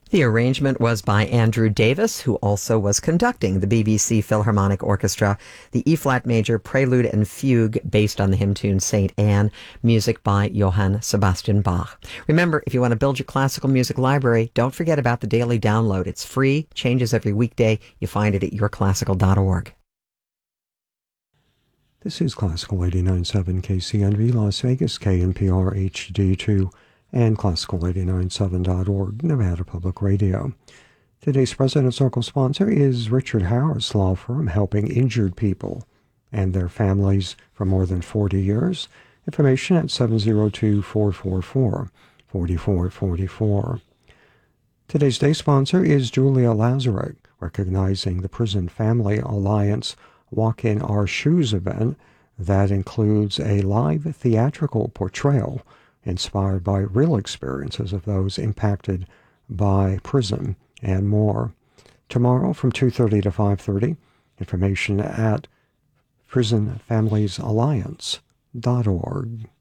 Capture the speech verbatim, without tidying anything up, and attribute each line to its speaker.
Speaker 1: The arrangement was by Andrew Davis, who also was conducting the B B C Philharmonic Orchestra, the E-flat major prelude and fugue based on the hymn tune Saint Anne, music by Johann Sebastian Bach. Remember, if you want to build your classical music library, don't forget about the daily download. It's free, changes every weekday. You find it at your classical dot org.
Speaker 2: This is Classical eighty-nine point seven K C N V Las Vegas, K N P R H D two, and Classical eighty-nine point seven dot org, Nevada Public Radio. Today's President Circle sponsor is Richard Harris Law Firm, helping injured people and their families for more than forty years. Information at seven oh two, four four four, four four four four. Today's day sponsor is Julia Lazarek, recognizing the Prison Family Alliance Walk in Our Shoes event that includes a live theatrical portrayal inspired by real experiences of those impacted by prison and more. Tomorrow from two thirty to five thirty, information at prison families alliance dot org.